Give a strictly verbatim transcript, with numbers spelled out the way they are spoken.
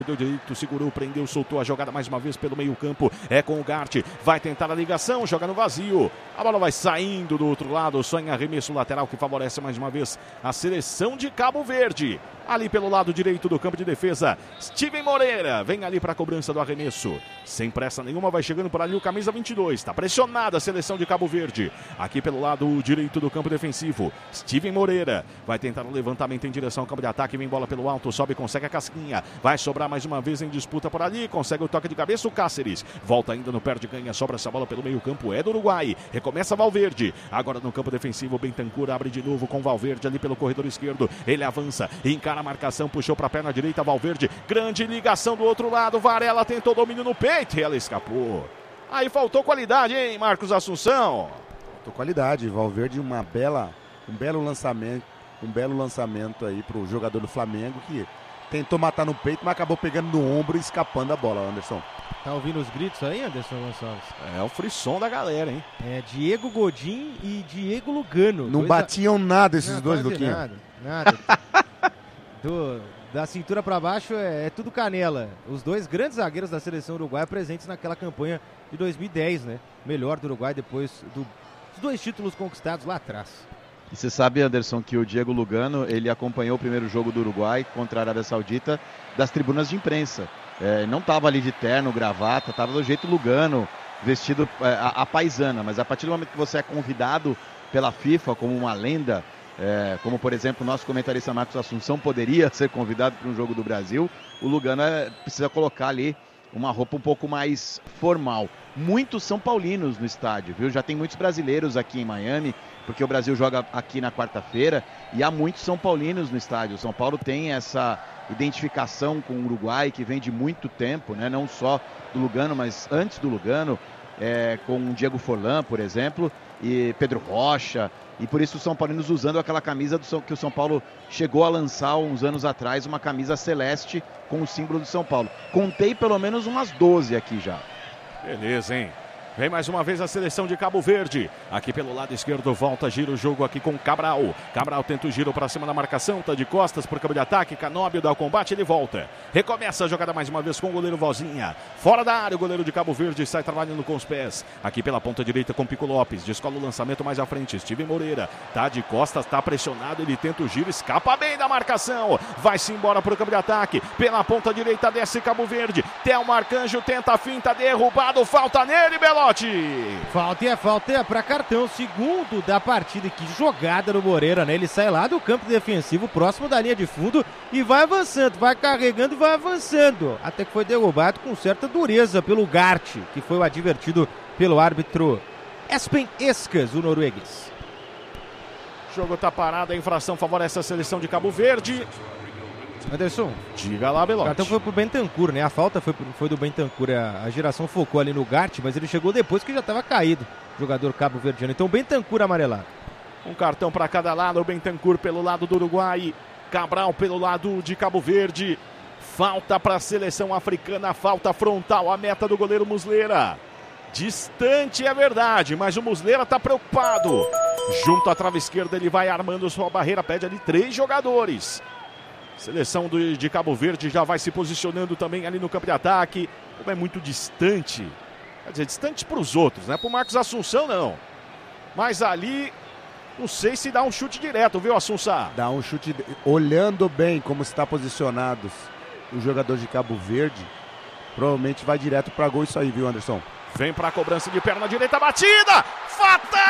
Deu direito, segurou, prendeu, soltou a jogada mais uma vez pelo meio campo. É com o Gart, vai tentar a ligação, joga no vazio. A bola vai saindo do outro lado, só em arremesso lateral que favorece mais uma vez a seleção de Cabo Verde. Ali pelo lado direito do campo de defesa, Steven Moreira vem ali para a cobrança do arremesso. Sem pressa nenhuma, vai chegando por ali o camisa vinte e dois. Está pressionada a seleção de Cabo Verde. Aqui pelo lado direito do campo defensivo, Steven Moreira vai tentar o levantamento em direção ao campo de ataque. Vem bola pelo alto, sobe, consegue a casquinha. Vai sobrar mais uma vez em disputa por ali. Consegue o toque de cabeça o Cáceres. Volta ainda no perde, ganha, sobra essa bola pelo meio campo. É do Uruguai. Recomeça Valverde. Agora no campo defensivo, Bentancur abre de novo com Valverde ali pelo corredor esquerdo. Ele avança, encara a marcação, puxou para a perna direita, Valverde. Grande ligação do outro lado. Varela tentou domínio no peito e ela escapou. Aí faltou qualidade, hein, Marcos Assunção? Faltou qualidade. Valverde, uma bela, um belo lançamento, um belo lançamento aí pro jogador do Flamengo que tentou matar no peito, mas acabou pegando no ombro e escapando da bola, Anderson. Tá ouvindo os gritos aí, Anderson Gonçalves? É o frisson da galera, hein? É Diego Godin e Diego Lugano. Não batiam a... nada esses Não, dois, Luquinha. Nada, nada. Do, da cintura para baixo é, é tudo canela. Os dois grandes zagueiros da seleção uruguaia presentes naquela campanha de dois mil e dez, né? Melhor do Uruguai depois do, dos dois títulos conquistados lá atrás. E você sabe, Anderson, que o Diego Lugano, ele acompanhou o primeiro jogo do Uruguai contra a Arábia Saudita das tribunas de imprensa. É, não estava ali de terno, gravata, estava do jeito Lugano, vestido é, a, a paisana. Mas a partir do momento que você é convidado pela FIFA como uma lenda, é, como por exemplo o nosso comentarista Marcos Assunção poderia ser convidado para um jogo do Brasil, o Lugano é, precisa colocar ali uma roupa um pouco mais formal. Muitos são paulinos no estádio, viu? Já tem muitos brasileiros aqui em Miami, porque o Brasil joga aqui na quarta-feira, e há muitos são paulinos no estádio. O São Paulo tem essa identificação com o Uruguai, que vem de muito tempo, né? Não só do Lugano, mas antes do Lugano, é, com o Diego Forlan, por exemplo, e Pedro Rocha, e por isso os são paulinos usando aquela camisa do São, que o São Paulo chegou a lançar uns anos atrás, uma camisa celeste com o símbolo do São Paulo. Contei pelo menos umas doze aqui já. Beleza, hein? Vem mais uma vez a seleção de Cabo Verde. Aqui pelo lado esquerdo, volta, gira o jogo aqui com Cabral. Cabral tenta o giro para cima da marcação, tá de costas por campo de ataque. Canóbio dá o combate, ele volta. Recomeça a jogada mais uma vez com o goleiro Vozinha. Fora da área, o goleiro de Cabo Verde sai trabalhando com os pés. Aqui pela ponta direita com Pico Lopes. Descola o lançamento mais à frente. Steven Moreira tá de costas, tá pressionado. Ele tenta o giro, escapa bem da marcação. Vai-se embora pro campo de ataque. Pela ponta direita desce Cabo Verde. Thelma Arcanjo tenta a finta, derrubado. Falta nele, Belotti. Falta e é falta é para cartão, segundo da partida. Que jogada do Moreira, né? Ele sai lá do campo defensivo, próximo da linha de fundo e vai avançando, vai carregando e vai avançando. Até que foi derrubado com certa dureza pelo Gart, que foi o advertido pelo árbitro Espen Escas, o norueguês. O jogo tá parado, a infração favorece a seleção de Cabo Verde. Anderson, diga lá, Belotti. O cartão foi pro Bentancur, né? A falta foi, foi do Bentancur. A, a geração focou ali no Gart, mas ele chegou depois que já estava caído, jogador cabo-verdiano. Então, Bentancur amarelado. Um cartão para cada lado, o Bentancur pelo lado do Uruguai, Cabral pelo lado de Cabo Verde. Falta para a seleção africana, falta frontal, a meta do goleiro Muslera. Distante é verdade, mas o Muslera está preocupado. Junto à trave esquerda, ele vai armando sua barreira, pede ali três jogadores. Seleção do, de Cabo Verde já vai se posicionando também ali no campo de ataque. Como é muito distante, quer dizer, distante para os outros, né? Para o Marcos Assunção, não. Mas ali, não sei se dá um chute direto, viu, Assunção? Dá um chute, olhando bem como está posicionados o jogador de Cabo Verde, provavelmente vai direto para gol isso aí, viu, Anderson? Vem para a cobrança de perna direita, batida! Fatal!